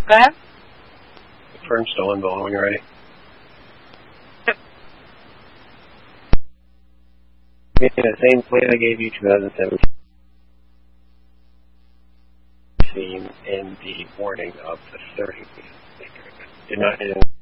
Go ahead. The firm's still involving already. Yeah, the same plan I gave you 2017 and the warning of the 30th. Did not